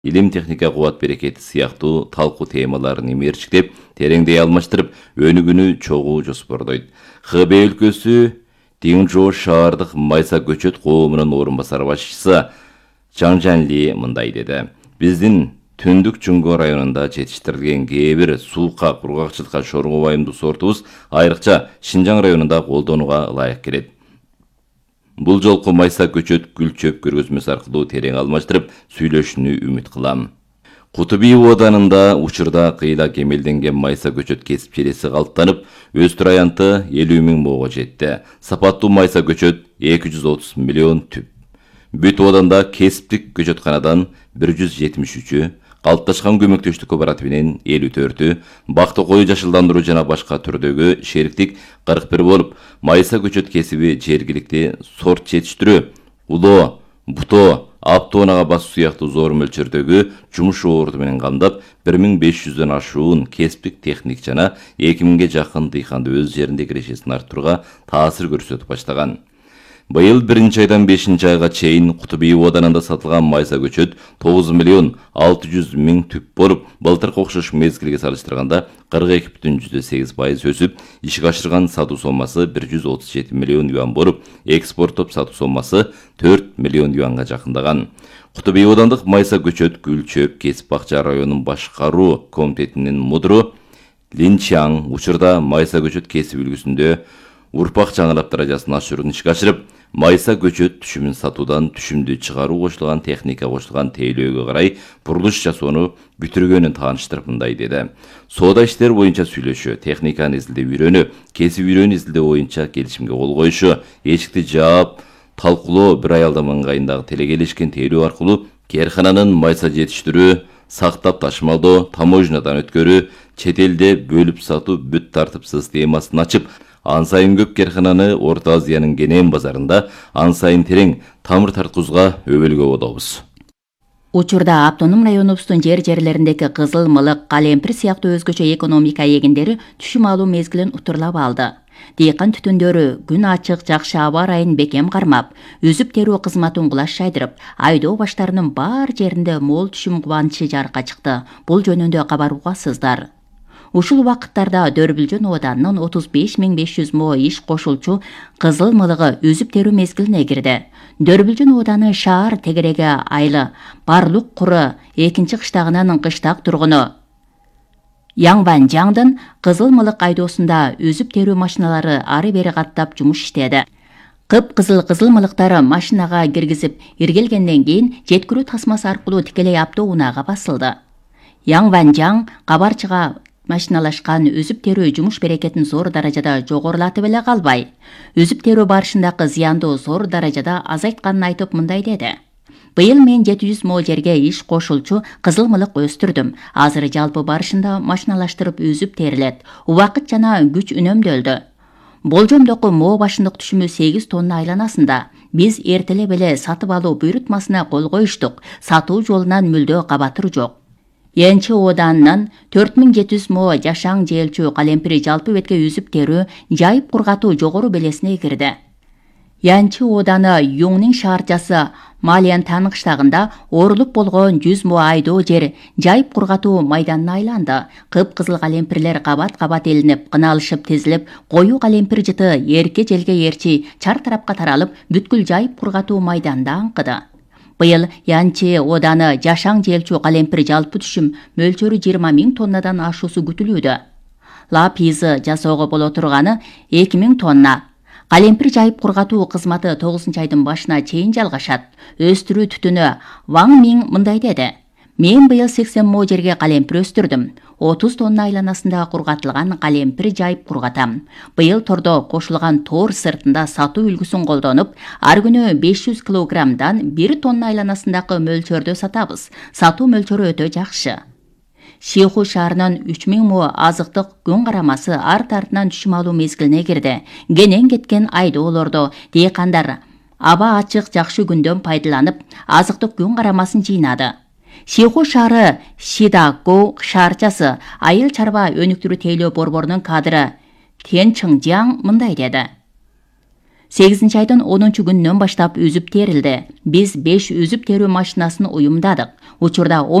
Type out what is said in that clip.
илим техника кубат берекети сыяктуу талкуу темаларын имерчиктеп, тереңдей алмаштырып, өнүгүүнү чогуу жоспордойт. Хб өлкөсү Деңжоо шаардык Майса көчөт коомунун орун басар башчысы Чаң Жанли мындай деди. Биздин Түндүк Чуңго районунда жетиштирилген кээ бир суука, кургакчылыкка шорго байымдуу сортубуз айрыкча Шинжаң районунда колдонууга ылайык келет. Бул жолку Майса көчөт гүл чөп көргөзмөсү аркылуу терең алмаштырып, сүйлөшүүнү үмүт кылам. Кутуби оданында учурда кыйла кемелденген Майса көчөт кесип желеси калыптанып, өз тураянты 50 000 моого жетти. Сапаттуу Майса көчөт 230 миллион түп. Бүт оданда кесиптик көчөтканадан 173-ü, калыпташкан көмөктөштүк кооперативинин 54-ü, бакты кою жашылдандыруу жана башка түрдөгү шериктик 41 болуп, Майса көчөт кесиби жергиликти сорт жетиштирүү, улоо, буто, аптоонага басуу сыяктуу зор мөлчөрдөгү жумуш орду менен камдап, 1500дөн ашуун кесиптик техник жана 2000ге жакын дыйканды өз жеринде кирешесин арттырууга таасир көрсөтүп баштаган. Быйыл 1-айдан 5-айга чейин Кутуби оданында сатылган Майса көчөт 9 миллион 600 000 түп болуп, былтыркы окшош мезгилге салыштырганда 42,8% өсүп, ишке ашырган сатуу сомасы 137 миллион юан болуп, экспорттоп сатуу сомасы 4 миллион юанга жакындаган. Кутуби одандык Майса көчөт гүл чөп кесип бакча районун башкаруу комитетинин мудру Лин Чаң учурда Майса көчөт кесип үлгүсүндө урпак жаңылап даражасын ашыруун ишке ашырып, Майса көчөт түшүмүн сатуудан түшүмдү чыгаруу кошулган техника кошулган тейлөөгө карай курулуш жасоону бүтүргөнүн тааныштырып мындай деди. Соода иштер боюнча сүйлөшүү, техниканы изилдеп үйрөнүү, кесип үйрөнүү изилдөө боюнча келишимге кол коюшу, эшикти жаап, талкуулоо бир аялдын ыңгайындагы телекелешкен тейлөө аркылуу кээркананын Майса жетиштирүү, сактап ташымалдоо, таможнядан өткөрүү, чет элде бөлүп сатуу бүт тартипсыз системасын ачып, ан сайын көп кээркананы Орто Азиянын кенен базарында ан сайын терең тамыр тарткузга өбөлгө бодобуз. Учурда автоном районубуздун жерлериндеги кызыл мылык, калемпир сыяктуу өзгөчө экономика эгиндери түшүм алуу мезгилин утурлап алды. Дыйкан түтүндөрү күн ачык, жакшы аба ырайын бекем кармап, үзүп терүү кызматын кулаш жайдырып, айдоо баштарынын бар жеринде мол түшүм кубанычы жарыкка чыкты. Бул жөнүндө кабар угасыздар. Ушул убакыттарда Дөрбүлжөн оданынын 35 500 мо иш кошулчу кызыл мылыгы үзүп терүү мезгилине кирди. Дөрбүлжөн оданы шаар тегереге айлы Барлук куру 2-кыштагынын кыштак тургуну Яңван Жаңдын кызыл мылык айдоосунда үзүп терүү машиналары ары бери каттап жумуш иштеди. Кызыл мылыктары машинага киргизип иргелгенден кийин жеткирүү тасмасы аркылуу тикелей автоунаага басылды. Яңван Жаң кабарчыга машиналашкан үзүп терүү жумуш берекетин зор даражада жогорулатып эле калбай, үзүп терүү барышындагы зыянды зор даражада азайтканын айтып мындай деди. Быйыл мен 700 мо жерге иш кошулчу кызыл мылык өстүрдүм. Азыр жалпы барышында машиналаштырып үзүп терилет. Убакыт жана күч үнөмдөлдү. Болжомдоку мо башындык түшүмү 8 тонна айланасында. Биз эртелеп эле сатып алуу буйрутмасына кол коюштук. Сатуу жолунан мүлдө кабатыр жок. Янчы оданынан 4700 мо жашаң желчү калемпири жалпы бетке үзүп терүү, жайып кургатуу жогору белесине кирди. Янчы оданы Юңнин шаарчасы Малиянтан кыштагында орулуп болгон 100 мо айдоо жер жайып кургатуу майданына айланды. Кыпкызыл калемпирлер кабат-кабат элинип, кыналышып тизилип, кою калемпир жыты эрке желге эрчи чар тарапка таралып, бүткүл жайып кургатуу майданында аңкыды. Быйыл Янчы оданы жашаң желчү калемпир жалпы түшүм мөлчөрү 20 000 тоннадан ашуусу күтүлүүдө. Лапизы жасоого боло турганы 2000 тонна. Калемпир жайып кургатуу кызматы 9-айдын башына чейин жалгашат. Өстүрүү түтүнү Ваң Миң мындай деди. Мен быйыл 80 мо жерге калемпир өстүрдүм. 30 тонна айланасында кургатылган калемпир жайып кургатам. Быйыл тордо кошулган тор сыртында сатуу үлгүсүн колдонуп, ар күнү 500 килограммдан 1 тонна айланасындагы мөлчөрдө сатабыз. Сатуу мөлчөрү өтө жакшы. Шиху шаарынын 3000 мо азыктык күн карамасы арт артынан түшүм алуу мезгилине кирди. Кенен кеткен айдоолордо дыйкандар аба ачык жакшы күндөн пайдаланып, азыктык күн карамасын жыйнады. Шиху шаары Шидаку шаарчасы айыл чарба өнүктүрүү тейлөө борборунун кадры Тен Чыңжаң мындай деди. 8 айдын 10 күнүнөн баштап үзүп терилди. Биз 5 үзүп терүү машинасын уюмдадык. Учурда